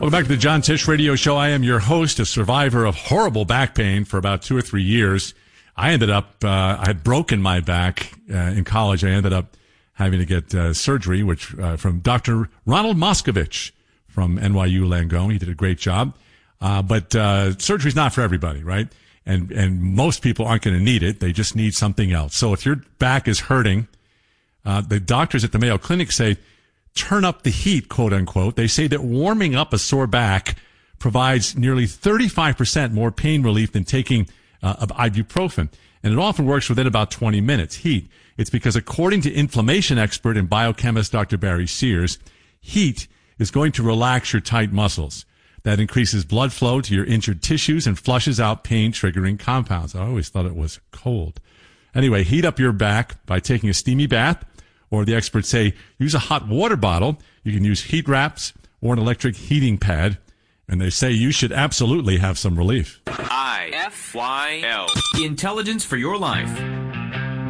Welcome back to the John Tisch Radio Show. I am your host, a survivor of horrible back pain for about 2 or 3 years. I ended up, I had broken my back in college. I ended up having to get surgery, which from Dr. Ronald Moskovich from NYU Langone. He did a great job. But surgery's not for everybody, right? And most people aren't going to need it. They just need something else. So if your back is hurting, the doctors at the Mayo Clinic say, turn up the heat, quote unquote. They say that warming up a sore back provides nearly 35% more pain relief than taking ibuprofen. And it often works within about 20 minutes. Heat. It's because according to inflammation expert and biochemist Dr. Barry Sears, heat is going to relax your tight muscles. That increases blood flow to your injured tissues and flushes out pain-triggering compounds. I always thought it was cold. Anyway, heat up your back by taking a steamy bath, or the experts say use a hot water bottle. You can use heat wraps or an electric heating pad. And they say you should absolutely have some relief. IFYL. Intelligence for your life.